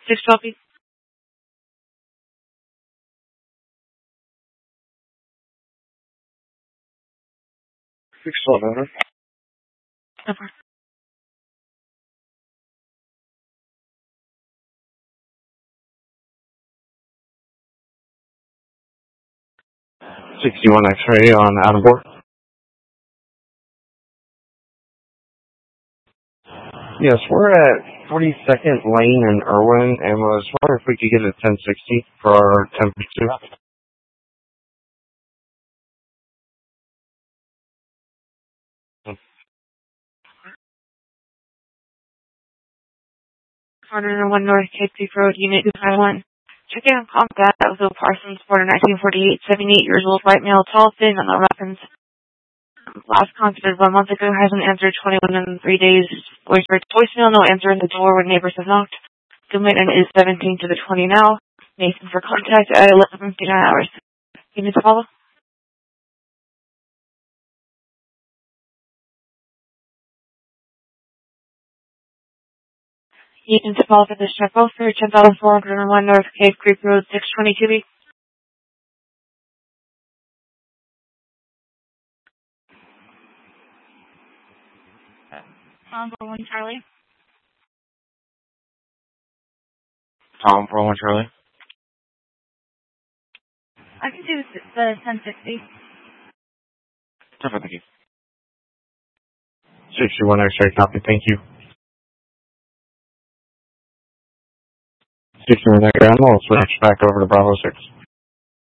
612. 612, over. Over. 61 X-ray on Adam Board. Yes, we're at 42nd Lane in Irwin, and was wondering if we could get a 1060 for our 1052. Corner 1 North Cape Creek Road, Unit 251. Checking on combat with Will Parsons, born in 1948, 78 years old, white male, tall, thin, and no weapons. Last contacted 1 month ago, hasn't answered 21 in 3 days. Voicemail, no answer in the door when neighbors have knocked. Commitment is 17 to the 20 now. Nathan for contact at 11:59 hours. You need to follow? You need to follow for this check. Both for 10,401 North Cave Creek Road, 622B. Tom 41 Charlie. Tom, 41 Charlie. I can do the 1060. Perfect, thank you. 61 X-ray, copy, thank you. 61 X-ray, I'm going to switch back over to Bravo 6.